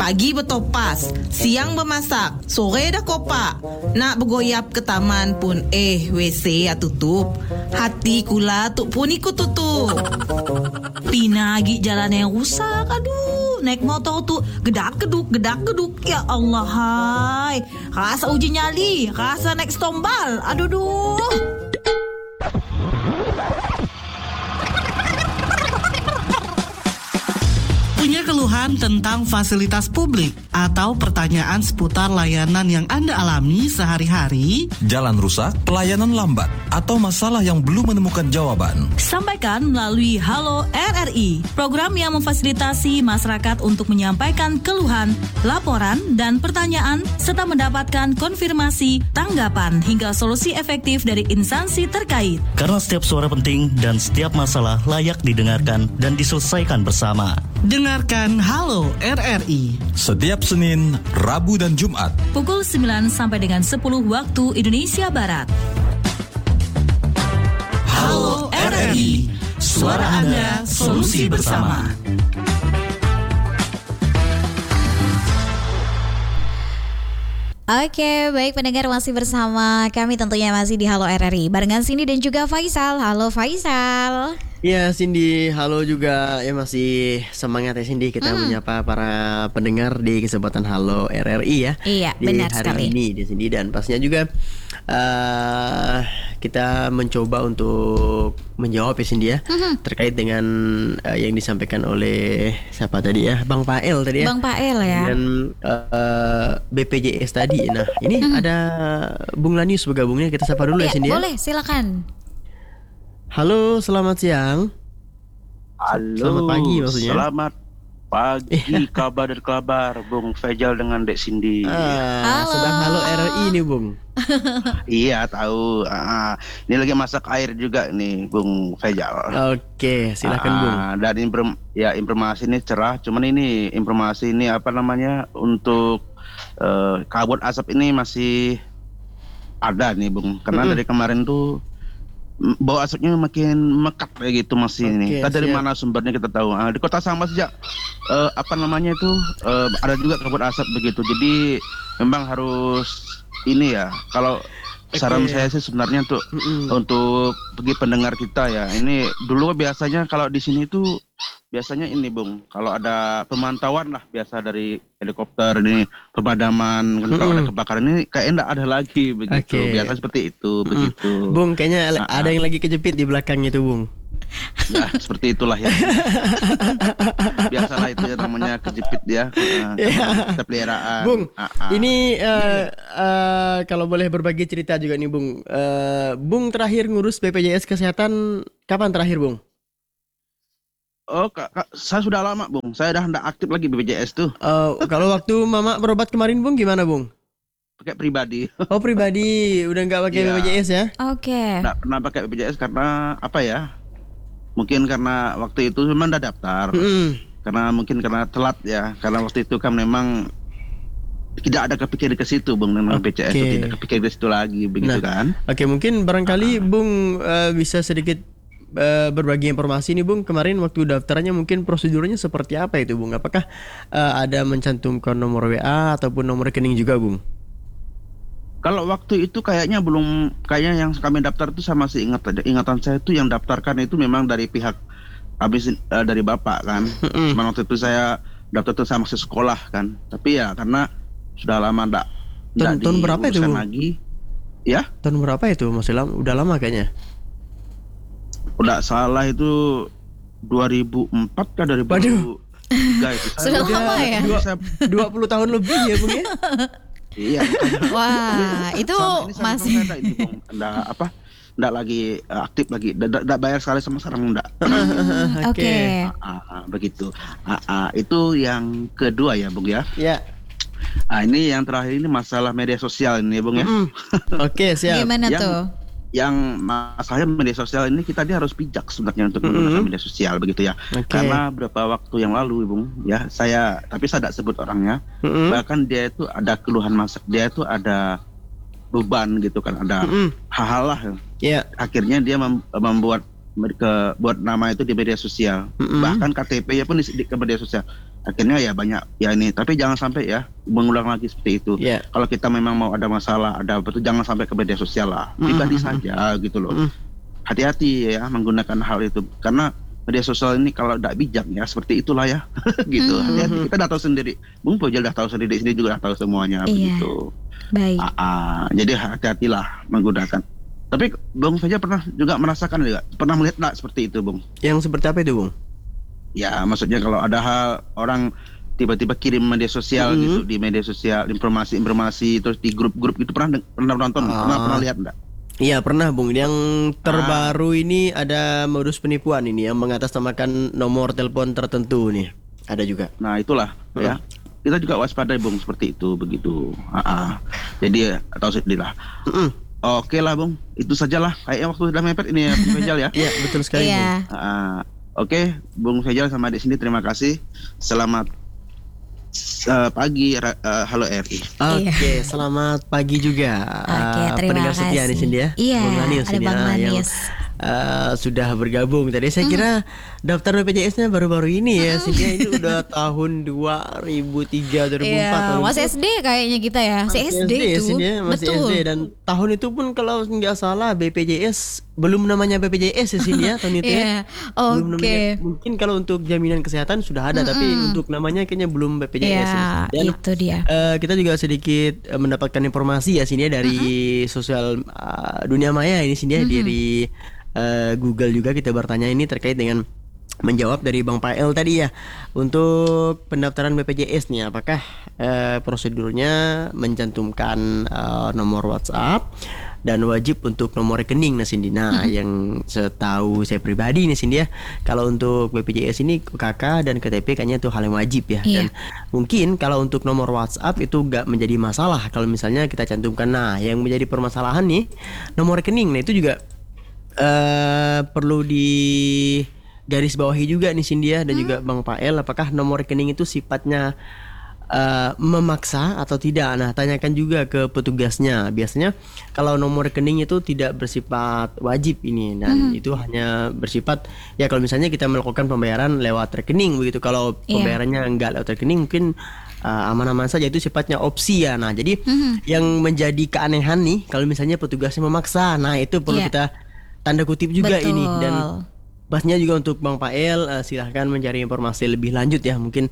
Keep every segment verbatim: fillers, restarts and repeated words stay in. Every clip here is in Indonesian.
Pagi bertopas, siang bermasak, sore dah kopak. Nak bergoyap ke taman pun eh W C ya tutup. Hati kula tu pun ikut tutup. Pina lagi jalan yang rusak, aduh. Naik motor tu gedak-geduk, gedak-geduk. Ya Allah, hai. Rasa uji nyali, rasa naik stombal. Aduh, duh. Punya keluhan tentang fasilitas publik atau pertanyaan seputar layanan yang Anda alami sehari-hari? Jalan rusak, pelayanan lambat, atau masalah yang belum menemukan jawaban? Sampaikan melalui Halo R R I, program yang memfasilitasi masyarakat untuk menyampaikan keluhan, laporan, dan pertanyaan, serta mendapatkan konfirmasi, tanggapan, hingga solusi efektif dari instansi terkait. Karena setiap suara penting dan setiap masalah layak didengarkan dan diselesaikan bersama. Dengarkan Halo R R I setiap Senin, Rabu, dan Jumat pukul sembilan sampai dengan sepuluh waktu Indonesia Barat. Halo R R I, suara Anda, solusi bersama. Oke, baik pendengar, masih bersama kami tentunya masih di Halo R R I barengan Cindy dan juga Faisal. Halo Faisal. Ya Cindy, halo juga. Ya masih semangat ya Cindy kita hmm. menyapa para pendengar di kesempatan Halo R R I ya. Iya, di benar hari sekali. ini di Cindy, dan pastinya juga uh, kita mencoba untuk menjawab ya Cindy ya, hmm. terkait dengan uh, yang disampaikan oleh siapa tadi ya, Bang Pael tadi ya. Bang Pael ya. Dan uh, B P J S tadi. Nah ini hmm. ada Bung Lanius bergabungnya, kita sapa dulu ya, ya Cindy ya. Boleh, silakan. Halo, selamat siang. Halo, selamat pagi maksudnya. Selamat pagi, kabar dan kabar Bung Faisal dengan Dek Cindy. Ah, sedang Halo R R I nih Bung. Iya tahu. Ah, ini lagi masak air juga nih Bung Faisal. Oke, silakan ah, Bung. Dan inform, ya informasi ini cerah. Cuman ini informasi ini apa namanya untuk uh, kabut asap ini masih ada nih Bung. Karena mm-hmm. dari kemarin tuh bau asapnya makin mekat kayak gitu masih. Okay, ini. Kita dari siap. Mana sumbernya kita tahu. Uh, di Kota Sambas sejak uh, apa namanya itu uh, ada juga kabut asap begitu. Jadi memang harus ini ya. Kalau okay. saran saya sih sebenarnya untuk mm-hmm. untuk bagi pendengar kita ya. Ini dulu biasanya kalau di sini tuh biasanya ini Bung, kalau ada pemantauan lah biasa dari helikopter ini pemadaman, mm-hmm. kalau ada kebakaran ini kayak enggak ada lagi begitu. Okay. Biasa seperti itu mm-hmm. begitu. Bung, kayaknya nah, ada yang lagi kejepit di belakangnya tuh Bung. Ya seperti itulah ya. Biasalah itu ya namanya kejepit ya. Kita peliharaan. Bung, uh-uh. ini uh, uh, kalau boleh berbagi cerita juga nih Bung. Uh, Bung terakhir ngurus B P J S kesehatan kapan terakhir Bung? Oh, kak, kak, saya sudah lama Bung. Saya udah tidak aktif lagi B P J S tuh. Uh, kalau waktu Mama berobat kemarin Bung gimana Bung? Pakai pribadi. Oh pribadi, udah nggak pakai yeah. B P J S ya? Oke. Okay. Nggak pernah pakai B P J S karena apa ya? Mungkin karena waktu itu memang udah daftar. Mm. Karena mungkin karena telat ya. Karena waktu itu kan memang tidak ada kepikir ke situ Bung, memang okay. B P J S itu tidak kepikir ke situ lagi begitu nah, kan. Oke, okay, mungkin barangkali uh-huh. Bung uh, bisa sedikit uh, berbagi informasi nih Bung. Kemarin waktu daftarnya mungkin prosedurnya seperti apa itu Bung? Apakah uh, ada mencantumkan nomor W A ataupun nomor rekening juga Bung? Kalau waktu itu kayaknya belum, kayaknya yang kami daftar itu sama sih ingat aja. Ingatan saya itu yang daftarkan itu memang dari pihak habis uh, dari Bapak kan. Mm-hmm. Cuma waktu itu saya daftar itu sama masih sekolah kan. Tapi ya karena sudah lama enggak Tahun, tahun berapa itu lagi. Ya? Tahun berapa itu? Masih lama, udah lama kayaknya. Udah salah itu dua ribu empat kan dari Waduh. Itu. Sudah lama ya? dua puluh tahun lebih ya Bung ya? Iya. Wah, itu sama, masih ini Bung, enggak apa? Enggak lagi uh, aktif lagi. Enggak bayar sekali sama sekarang enggak. Oke. Okay. Ah, ah, begitu. Ah, ah, itu yang kedua ya, Bung ya. Ya. Ah, ini yang terakhir ini masalah media sosial ini ya, Bung ya. Mm. Oke, okay, siap. Gimana yang, tuh? Yang masalahnya media sosial ini kita dia harus bijak sebenarnya untuk menggunakan mm-hmm. media sosial begitu ya. Okay. Karena beberapa waktu yang lalu Bung ya saya tapi saya tidak sebut orangnya. Mm-hmm. Bahkan dia itu ada keluhan masak, dia itu ada beban gitu kan, ada mm-hmm. hal-hal lah. Yeah. Akhirnya dia mem- membuat ke buat nama itu di media sosial. Mm-hmm. Bahkan K T P-nya pun di, di ke media sosial. akhirnya ya banyak ya ini. Tapi jangan sampai ya mengulang lagi seperti itu. Yeah. Kalau kita memang mau ada masalah, ada apa itu jangan sampai ke media sosial lah, pribadi mm-hmm. saja gitu loh. Mm. Hati-hati ya menggunakan hal itu, karena media sosial ini kalau tidak bijak ya seperti itulah ya. Gitu. Mm-hmm. Hati-hati, kita udah tahu sendiri, Bung Pojal udah tahu sendiri, di sini juga udah tahu semuanya. Iya. Begitu. Baik. Ah, ah, jadi hati-hatilah menggunakan. Tapi Bung Fajar pernah juga merasakan juga, pernah melihat nggak seperti itu, Bung? Yang seperti apa itu, Bung? Ya, maksudnya kalau ada hal orang tiba-tiba kirim media sosial mm-hmm. gitu, di media sosial informasi-informasi terus di grup-grup itu pernah pernah nonton, ah. pernah pernah lihat enggak? Iya pernah, Bung. Yang terbaru ah. ini ada modus penipuan ini yang mengatasnamakan nomor telepon tertentu nih. Ada juga. Nah, itulah hmm. ya. Kita juga waspada, Bung, seperti itu begitu. Ah, ah. Jadi ya, tahu sendiri lah. Mm-mm. Oke lah, Bung. Itu sajalah. Kayaknya waktu sudah mepet ini ya, Bung Fejal ya. Iya, betul sekali, yeah. Bung. Ah, Oke, Bung Fejal sama di sini terima kasih. Selamat uh, pagi uh, Halo R I. Oke, okay, selamat pagi juga. Oke, okay, terima pendengar kasih. Setia di sini ya. Iya, Bung Lanius ada ini Bang ya, yang Lanius. uh, sudah bergabung. Tadi saya kira mm. daftar B P J S-nya baru-baru ini ya. Sehingga ini udah tahun dua ribu tiga, dua ribu empat. Iya, masih S D kayaknya kita ya. Masih S D itu. Ya, masih betul. S D, dan tahun itu pun kalau nggak salah B P J S belum namanya B P J S ya sini ya tahun itu yeah. ya. Oke. Okay. Mungkin kalau untuk jaminan kesehatan sudah ada, mm-hmm. tapi untuk namanya kayaknya belum B P J S. Yeah, dan, itu dia. Uh, kita juga sedikit uh, mendapatkan informasi ya sini ya dari mm-hmm. sosial uh, dunia maya ini sini ya, mm-hmm. dari uh, Google juga kita bertanya ini terkait dengan menjawab dari Bang Pael tadi ya, untuk pendaftaran B P J S nih apakah uh, prosedurnya mencantumkan uh, nomor WhatsApp dan wajib untuk nomor rekening nah Cindy. Nah, mm-hmm. yang setahu saya pribadi nih Cindy ya, kalau untuk B P J S ini K K dan K T P kayaknya itu hal yang wajib ya. Yeah. Dan mungkin kalau untuk nomor WhatsApp itu gak menjadi masalah kalau misalnya kita cantumkan. Nah, yang menjadi permasalahan nih nomor rekening. Nah, itu juga uh, perlu di garis bawahi juga nih Cindy ya, dan hmm. juga Bang Pael, apakah nomor rekening itu sifatnya uh, memaksa atau tidak. Nah, tanyakan juga ke petugasnya. Biasanya kalau nomor rekening itu tidak bersifat wajib ini, dan hmm. itu hanya bersifat ya kalau misalnya kita melakukan pembayaran lewat rekening begitu. Kalau yeah. pembayarannya enggak lewat rekening mungkin uh, aman-aman saja, itu sifatnya opsi ya. Nah, jadi hmm. yang menjadi keanehan nih kalau misalnya petugasnya memaksa. Nah, itu perlu yeah. kita tanda kutip juga. Betul. Ini. Dan pastinya juga untuk Bang Pael, uh, silahkan mencari informasi lebih lanjut ya. Mungkin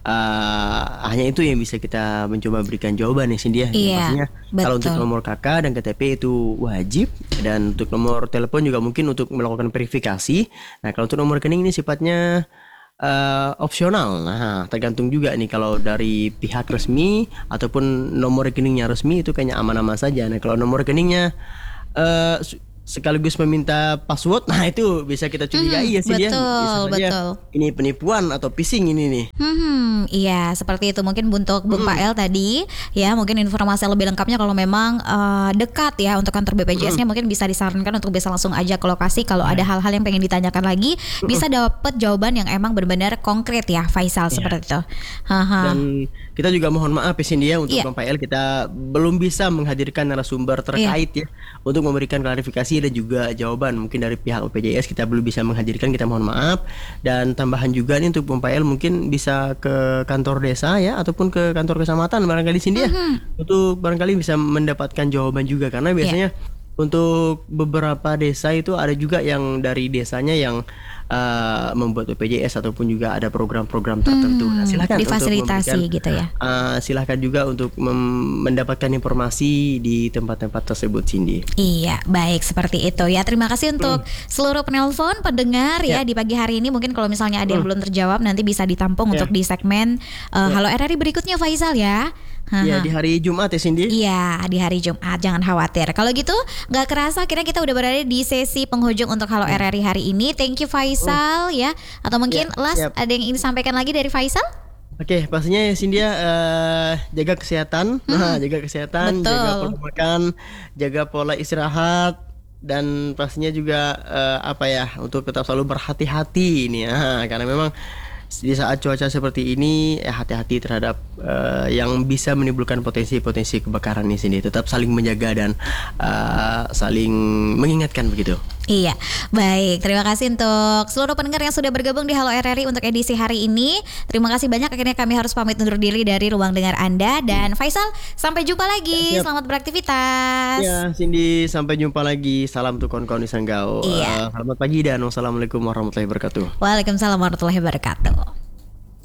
uh, hanya itu yang bisa kita mencoba berikan jawaban ya Cindy ya. Iya, pastinya kalau untuk nomor K K dan K T P itu wajib, dan untuk nomor telepon juga mungkin untuk melakukan verifikasi. Nah, kalau untuk nomor rekening ini sifatnya uh, opsional. Nah, tergantung juga nih kalau dari pihak resmi ataupun nomor rekeningnya resmi itu kayaknya aman-aman saja. Nah, kalau nomor rekeningnya uh, sekaligus meminta password, nah itu bisa kita curigai hmm, ya sih dia. Betul, betul. Ini penipuan atau phishing ini nih. Hmm, iya seperti itu mungkin untuk Bung hmm. Pael tadi ya, mungkin informasi lebih lengkapnya kalau memang uh, dekat ya untuk kantor B P J S-nya hmm. mungkin bisa disarankan untuk bisa langsung aja ke lokasi. Kalau hmm. ada hal-hal yang pengen ditanyakan lagi, hmm. bisa dapat jawaban yang emang benar-benar konkret ya, Faisal, yeah. seperti itu. Haha. Dan kita juga mohon maaf ya Cindy ya, untuk yeah. Bang Pael kita belum bisa menghadirkan narasumber terkait yeah. ya untuk memberikan klarifikasi dan juga jawaban. Mungkin dari pihak B P J S kita belum bisa menghadirkan, kita mohon maaf. Dan tambahan juga nih untuk Bang Pael mungkin bisa ke kantor desa ya ataupun ke kantor kecamatan barangkali Cindy ya, mm-hmm. untuk barangkali bisa mendapatkan jawaban juga, karena biasanya yeah. untuk beberapa desa itu ada juga yang dari desanya yang uh, membuat B P J S ataupun juga ada program-program tertentu. Hmm, nah, silakan difasilitasi gitu ya. Uh, silakan juga untuk mem- mendapatkan informasi di tempat-tempat tersebut Cindy. Iya, baik seperti itu ya. Terima kasih untuk hmm. seluruh penelpon pendengar ya. ya di pagi hari ini. Mungkin kalau misalnya ada yang hmm. belum terjawab nanti bisa ditampung ya. untuk di segmen uh, ya. Halo R R I berikutnya Faisal ya. Iya, di hari Jumat ya Cindy. Iya, di hari Jumat, jangan khawatir. Kalau gitu gak kerasa akhirnya kita udah berada di sesi penghujung untuk Halo R R I hari ini. Thank you Faisal ya. Atau mungkin ya, last siap. Ada yang ingin disampaikan lagi dari Faisal? Oke, pastinya ya Cindy ya, uh, jaga kesehatan, hmm. nah, jaga kesehatan, Betul. jaga pola makan, jaga pola istirahat, dan pastinya juga uh, apa ya, untuk tetap selalu berhati-hati ini ya, karena memang di saat cuaca seperti ini eh, hati-hati terhadap uh, yang bisa menimbulkan potensi-potensi kebakaran di sini. Tetap saling menjaga dan uh, saling mengingatkan begitu. Iya, baik. Terima kasih untuk seluruh pendengar yang sudah bergabung di Halo R R I untuk edisi hari ini. Terima kasih banyak. Akhirnya kami harus pamit undur diri dari ruang dengar Anda. Dan Faisal, sampai jumpa lagi. Siap. Selamat beraktivitas. Ya, Cindy, sampai jumpa lagi. Salam untuk kawan-kawan di Sanggau. Iya. Uh, selamat pagi dan wassalamualaikum warahmatullahi wabarakatuh. Waalaikumsalam warahmatullahi wabarakatuh.